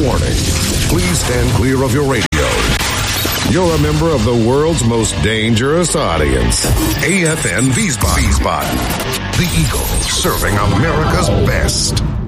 Warning. Please stand clear of your radio. You're a member of the world's most dangerous audience. AFN Wiesbaden. The Eagle, serving America's best.